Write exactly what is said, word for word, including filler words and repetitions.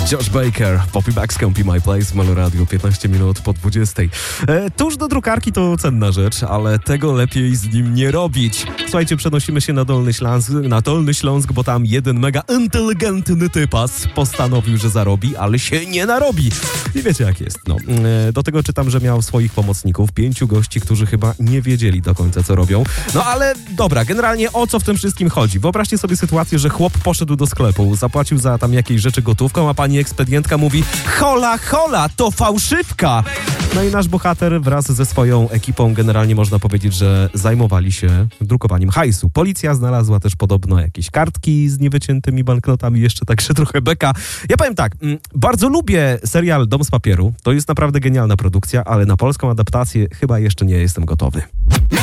Josh Baker, Poppy Backscomb i My Place w Melo Radio, piętnaście minut po dwudziestej. E, tuż do drukarki to cenna rzecz, ale tego lepiej z nim nie robić. Słuchajcie, przenosimy się na Dolny Śląsk, na Dolny Śląsk, bo tam jeden mega inteligentny typas postanowił, że zarobi, ale się nie narobi. I wiecie jak jest, no. E, do tego czytam, że miał swoich pomocników, pięciu gości, którzy chyba nie wiedzieli do końca, co robią. No ale dobra, generalnie o co w tym wszystkim chodzi? Wyobraźcie sobie sytuację, że chłop poszedł do sklepu, zapłacił za tam jakieś rzeczy gotówką, a pani ekspedientka mówi: hola, hola, to fałszywka! No i nasz bohater wraz ze swoją ekipą generalnie można powiedzieć, że zajmowali się drukowaniem hajsu. Policja znalazła też podobno jakieś kartki z niewyciętymi banknotami, jeszcze także trochę beka. Ja powiem tak, bardzo lubię serial Dom z papieru, to jest naprawdę genialna produkcja, ale na polską adaptację chyba jeszcze nie jestem gotowy.